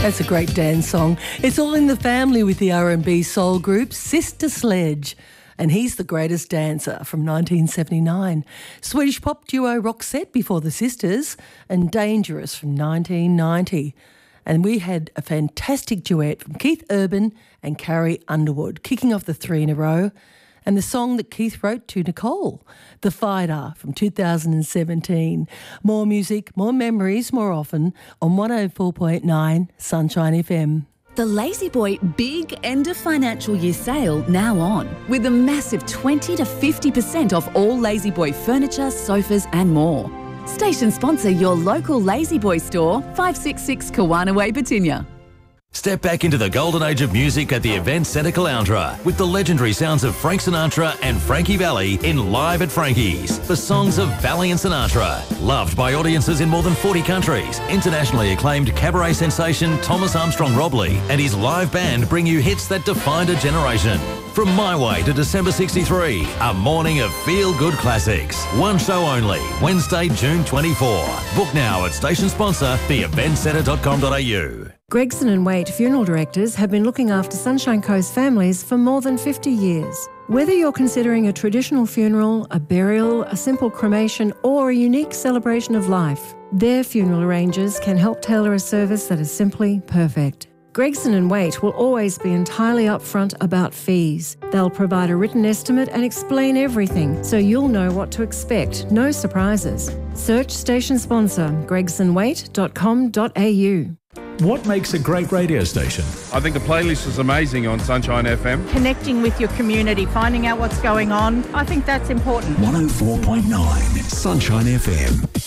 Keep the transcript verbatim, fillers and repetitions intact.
That's a great dance song. It's all in the family with the R and B soul group Sister Sledge. And He's the Greatest Dancer from nineteen seventy-nine. Swedish pop duo Roxette before the Sisters, and Dangerous from nineteen ninety. And we had a fantastic duet from Keith Urban and Carrie Underwood, kicking off the three in a row. And the song that Keith wrote to Nicole, The Fighter from two thousand seventeen. More music, more memories, more often on one oh four point nine Sunshine F M. The La-Z-Boy Big End of Financial Year sale now on, with a massive twenty to fifty percent off all La-Z-Boy furniture, sofas and more. Station sponsor your local La-Z-Boy store, five sixty-six Kawana Way, Batinia. Step back into the golden age of music at the Event Centre Caloundra with the legendary sounds of Frank Sinatra and Frankie Valli in Live at Frankie's. The songs of Valli and Sinatra. Loved by audiences in more than forty countries. Internationally acclaimed cabaret sensation Thomas Armstrong Robley and his live band bring you hits that defined a generation. From My Way to December sixty-three, a morning of feel-good classics. One show only, Wednesday, June twenty-fourth. Book now at station sponsor, the event centre dot com dot a u. Gregson and Waite Funeral Directors have been looking after Sunshine Coast families for more than fifty years. Whether you're considering a traditional funeral, a burial, a simple cremation, or a unique celebration of life, their funeral arrangers can help tailor a service that is simply perfect. Gregson and Waite will always be entirely upfront about fees. They'll provide a written estimate and explain everything so you'll know what to expect. No surprises. Search station sponsor gregson waite dot com dot a u. What makes a great radio station? I think the playlist is amazing on Sunshine F M. Connecting with your community, finding out what's going on. I think that's important. one oh four point nine Sunshine F M.